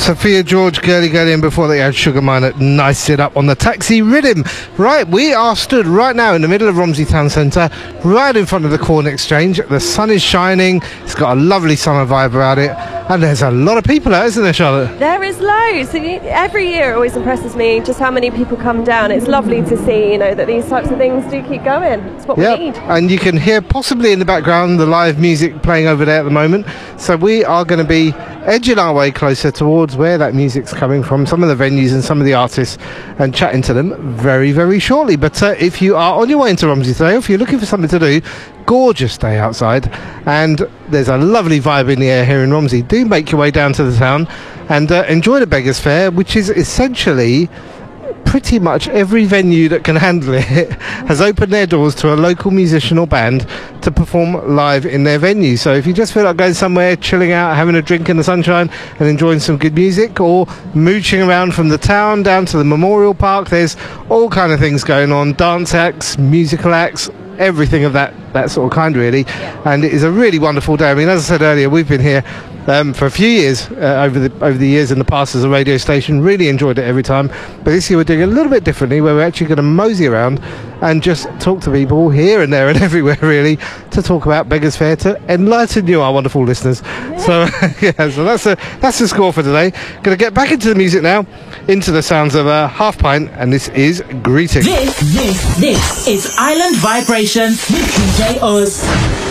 Sophia George, Girly Girly, and before they had Sugar Minott, Nice It Up on the Taxi Rhythm. Right, we are stood right now in the middle of Romsey Town Centre, right in front of the Corn Exchange. The sun is shining, it's got a lovely summer vibe about it, and there's a lot of people out, isn't there, Charlotte? There is loads. Every year it always impresses me just how many people come down. It's lovely to see, you know, that these types of things do keep going. It's what we need. And you can hear possibly in the background the live music playing over there at the moment. So we are going to be edging our way closer towards where that music's coming from, some of the venues and some of the artists, and chatting to them very, very shortly. But if you are on your way into Romsey today, or if you're looking for something to do, gorgeous day outside, and there's a lovely vibe in the air here in Romsey. Do make your way down to the town and enjoy the Beggars Fair, which is essentially pretty much every venue that can handle it has opened their doors to a local musician or band to perform live in their venue. So if you just feel like going somewhere, chilling out, having a drink in the sunshine and enjoying some good music, or mooching around from the town down to the Memorial Park, there's all kind of things going on, dance acts, musical acts, everything of that sort of kind, really. And it is a really wonderful day. I mean, as I said earlier, we've been here for a few years over the years in the past as a radio station. Really enjoyed it every time, but this year we're doing it a little bit differently, where we're actually going to mosey around and just talk to people here and there and everywhere, really, to talk about Beggars Fair, to enlighten you, our wonderful listeners. So so that's the score for today. Going to get back into the music now, into the sounds of Half Pint, and this is Greetings. This is Island Vibration with DJ Oz.